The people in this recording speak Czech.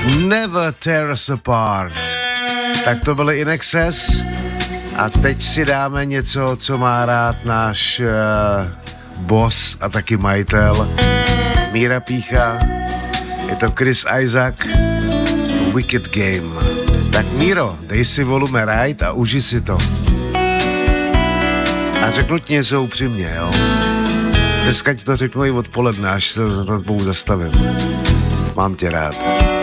Never Tear Us Apart. Tak to byly In Excess a teď si dáme něco, co má rád náš boss a taky majitel Míra Pýcha. Je to Chris Isaak, Wicked Game. Tak Míro, dej si volume right a uži si to. A řeknu ti něco upřímně, jo. Dneska ti to řeknu i odpoledne, až se na to zastavím. Mám tě rád.